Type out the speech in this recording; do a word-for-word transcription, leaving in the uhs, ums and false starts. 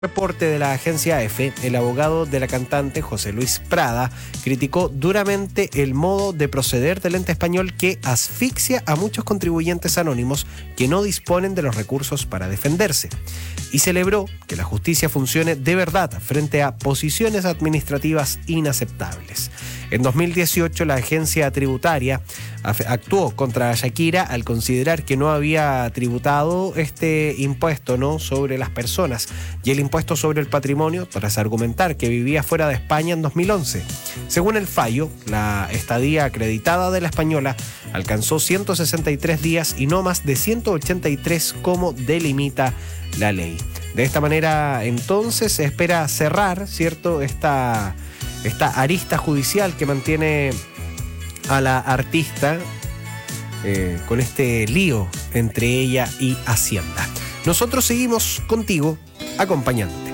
Reporte de la agencia A F, el abogado de la cantante José Luis Prada criticó duramente el modo de proceder del ente español que asfixia a muchos contribuyentes anónimos que no disponen de los recursos para defenderse, y celebró que la justicia funcione de verdad frente a posiciones administrativas inaceptables. En dos mil dieciocho, la agencia tributaria actuó contra Shakira al considerar que no había tributado este impuesto, ¿no?, sobre las personas y el impuesto sobre el patrimonio, tras argumentar que vivía fuera de España en dos mil once. Según el fallo, la estadía acreditada de la española alcanzó ciento sesenta y tres días y no más de ciento ochenta y tres como delimita la ley. De esta manera, entonces, se espera cerrar, ¿cierto?, esta, esta arista judicial que mantiene a la artista eh, con este lío entre ella y Hacienda. Nosotros seguimos contigo, acompañándote.